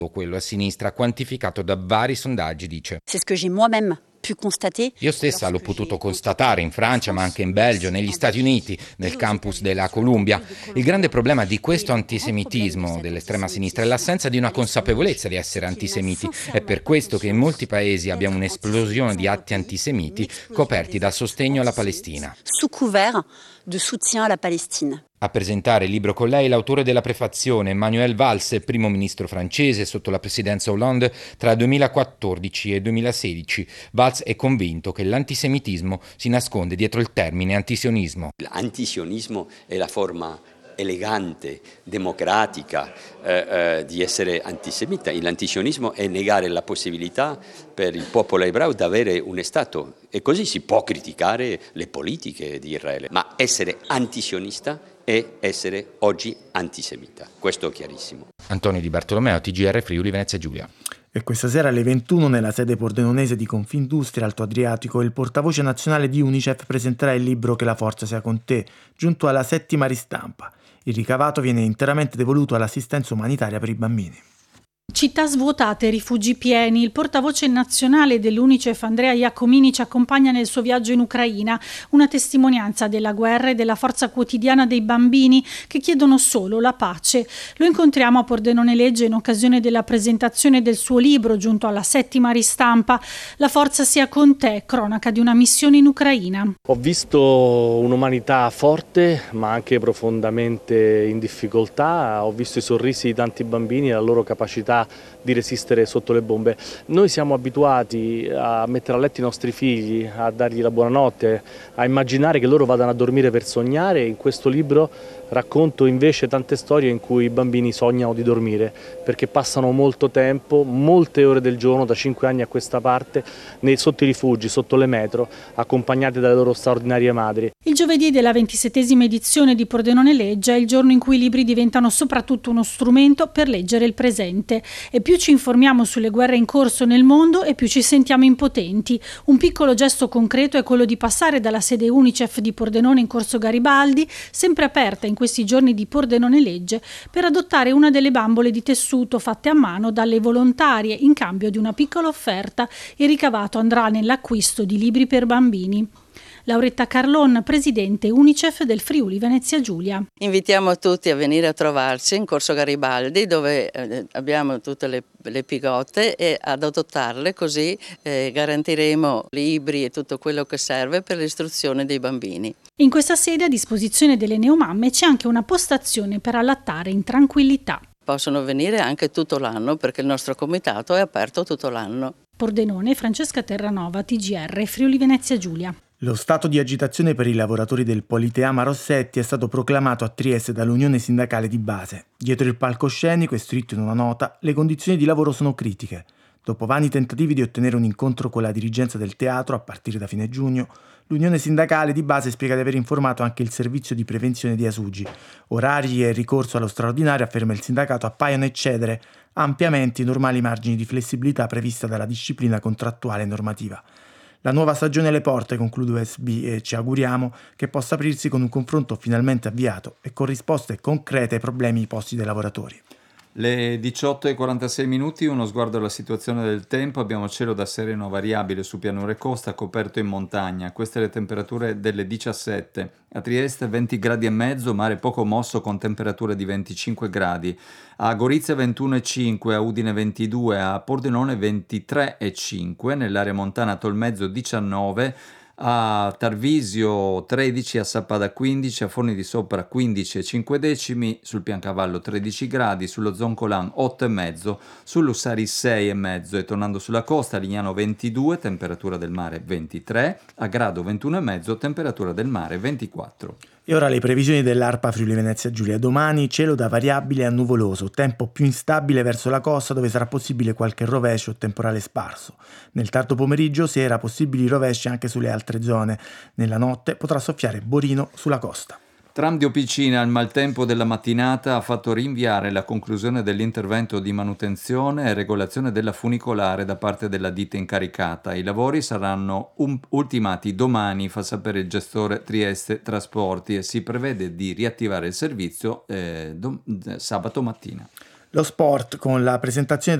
Quello a sinistra, quantificato da vari sondaggi, dice. C'est ce que j'ai moi-même pu constater. Io stessa l'ho potuto constatare in Francia, ma anche in Belgio, negli Stati Uniti, nel campus della Columbia. Il grande problema di questo antisemitismo dell'estrema sinistra è l'assenza di una consapevolezza di essere antisemiti. È per questo che in molti paesi abbiamo un'esplosione di atti antisemiti coperti dal sostegno alla Palestina. Sous couvert de soutien à la Palestine. A presentare il libro con lei l'autore della prefazione, Manuel Valls, primo ministro francese sotto la presidenza Hollande tra 2014 e 2016. Valls è convinto che l'antisemitismo si nasconde dietro il termine antisionismo. L'antisionismo è la forma elegante, democratica di essere antisemita. L'antisionismo è negare la possibilità per il popolo ebreo di avere un Stato e così si può criticare le politiche di Israele, ma essere antisionista è essere oggi antisemita, questo è chiarissimo. Antonio Di Bartolomeo, TGR Friuli Venezia Giulia. E questa sera alle 21 nella sede pordenonese di Confindustria Alto Adriatico il portavoce nazionale di UNICEF presenterà il libro Che la forza sia con te, giunto alla 7ª ristampa. Il ricavato viene interamente devoluto all'assistenza umanitaria per i bambini. Città svuotate, rifugi pieni. Il portavoce nazionale dell'UNICEF Andrea Iacomini ci accompagna nel suo viaggio in Ucraina, una testimonianza della guerra e della forza quotidiana dei bambini che chiedono solo la pace. Lo incontriamo a Pordenone Legge in occasione della presentazione del suo libro giunto alla 7ª ristampa. La forza sia con te, cronaca di una missione in Ucraina. Ho visto un'umanità forte ma anche profondamente in difficoltà, ho visto i sorrisi di tanti bambini e la loro capacità di resistere sotto le bombe. Noi siamo abituati a mettere a letto i nostri figli, a dargli la buonanotte, a immaginare che loro vadano a dormire per sognare. In questo libro racconto invece tante storie in cui i bambini sognano di dormire, perché passano molto tempo, molte ore del giorno, da 5 anni a questa parte, sotto i rifugi, sotto le metro, accompagnati dalle loro straordinarie madri. Il giovedì della 27ª edizione di Pordenone Legge è il giorno in cui i libri diventano soprattutto uno strumento per leggere il presente. E più ci informiamo sulle guerre in corso nel mondo e più ci sentiamo impotenti. Un piccolo gesto concreto è quello di passare dalla sede UNICEF di Pordenone in Corso Garibaldi, sempre aperta in questi giorni di Pordenone Legge, per adottare una delle bambole di tessuto fatte a mano dalle volontarie in cambio di una piccola offerta. Il ricavato andrà nell'acquisto di libri per bambini. Lauretta Carlon, presidente UNICEF del Friuli Venezia Giulia. Invitiamo tutti a venire a trovarci in Corso Garibaldi, dove abbiamo tutte le pigotte, e ad adottarle, così garantiremo libri e tutto quello che serve per l'istruzione dei bambini. In questa sede, a disposizione delle neomamme, c'è anche una postazione per allattare in tranquillità. Possono venire anche tutto l'anno, perché il nostro comitato è aperto tutto l'anno. Pordenone, Francesca Terranova, TGR Friuli Venezia Giulia. Lo stato di agitazione per i lavoratori del Politeama Rossetti è stato proclamato a Trieste dall'Unione Sindacale di Base. Dietro il palcoscenico, è scritto in una nota, le condizioni di lavoro sono critiche. Dopo vani tentativi di ottenere un incontro con la dirigenza del teatro a partire da fine giugno, l'Unione Sindacale di Base spiega di aver informato anche il servizio di prevenzione di Asugi. Orari e ricorso allo straordinario, afferma il sindacato, appaiono eccedere ampiamente i normali margini di flessibilità prevista dalla disciplina contrattuale e normativa. La nuova stagione alle porte, conclude USB, e ci auguriamo che possa aprirsi con un confronto finalmente avviato e con risposte concrete ai problemi posti dai lavoratori. Le 18:46, uno sguardo alla situazione del tempo. Abbiamo cielo da sereno variabile su pianura e costa, coperto in montagna. Queste le temperature delle 17. A Trieste 20 gradi e mezzo, mare poco mosso con temperature di 25 gradi. A Gorizia 21,5, a Udine 22, a Pordenone 23,5, nell'area montana Tolmezzo 19, a Tarvisio 13, a Sappada 15, a Forni di Sopra 15,5, sul Piancavallo 13 gradi, sullo Zoncolan 8,5, sull'Ussari 6,5 e tornando sulla costa Lignano 22, temperatura del mare 23, a Grado 21,5, temperatura del mare 24. E ora le previsioni dell'ARPA Friuli Venezia Giulia. Domani cielo da variabile a nuvoloso, tempo più instabile verso la costa dove sarà possibile qualche rovescio o temporale sparso. Nel tardo pomeriggio si era possibili rovesci anche sulle altre zone. Nella notte potrà soffiare borino sulla costa. Tram di Opicina al maltempo della mattinata ha fatto rinviare la conclusione dell'intervento di manutenzione e regolazione della funicolare da parte della ditta incaricata. I lavori saranno ultimati domani, fa sapere il gestore Trieste Trasporti, e si prevede di riattivare il servizio sabato mattina. Lo sport con la presentazione